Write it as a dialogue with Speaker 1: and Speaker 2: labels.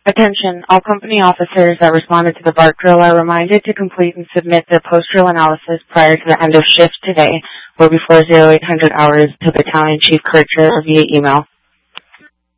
Speaker 1: Attention, all company officers that responded to the BART drill are reminded to complete and submit their post-drill analysis prior to the end of shift today or before 0800 hours to Battalion Chief Kircher or via email.